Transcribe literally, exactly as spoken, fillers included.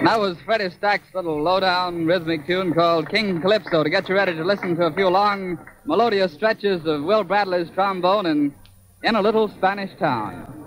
That was Freddie Stack's little low-down rhythmic tune called King Calypso to get you ready to listen to a few long, melodious stretches of Will Bradley's trombone in, in a Little Spanish Town.